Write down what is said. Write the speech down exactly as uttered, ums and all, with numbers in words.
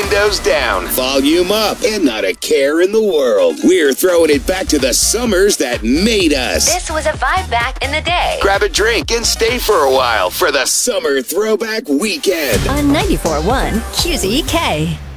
windows down, volume up, and not a care in the world. We're throwing it back to the summers that made us. This was a vibe back in the day. Grab a drink and stay for a while for the Summer Throwback Weekend on ninety-four point one Q Z K.